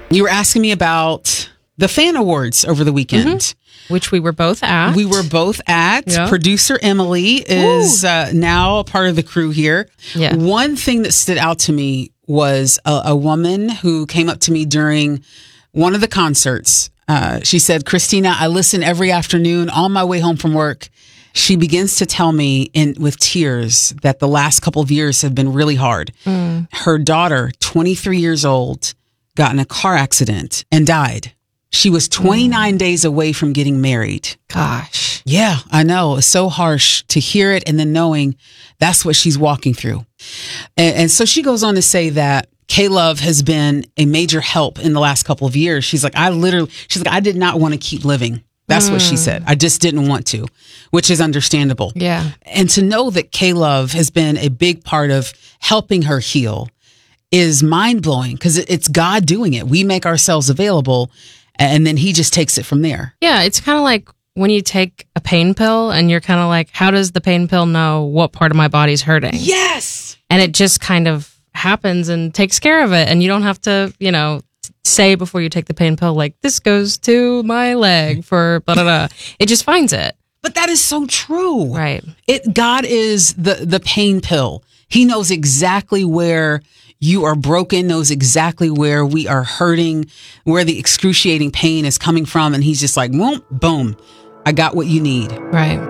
You were asking me about the fan awards over the weekend. Which we were both at. We were both at. Yep. Producer Emily is now a part of the crew here. Yeah. One thing that stood out to me was a woman who came up to me during one of the concerts. She said, Christina, I listen every afternoon on my way home from work. She begins to tell me with tears that the last couple of years have been really hard. Her daughter, 23 years old, got in a car accident and died. She was 29 days away from getting married. Gosh. Yeah, I know. It's so harsh to hear it and then knowing that's what she's walking through. And so she goes on to say that K-Love has been a major help in the last couple of years. She's like, I did not want to keep living. That's what she said. I just didn't want to, which is understandable. Yeah. And to know that K-Love has been a big part of helping her heal is mind-blowing because it's God doing it. We make ourselves available and then he just takes it from there. Yeah, it's kind of like when you take a pain pill and you're kind of like, how does the pain pill know what part of my body's hurting? Yes! And it just kind of happens and takes care of it. And you don't have to, say before you take the pain pill, like, this goes to my leg for blah, blah, blah. It just finds it. But that is so true. Right. God is the pain pill. He knows exactly where you are broken, knows exactly where we are hurting, where the excruciating pain is coming from. And he's just like, boom, I got what you need. Right.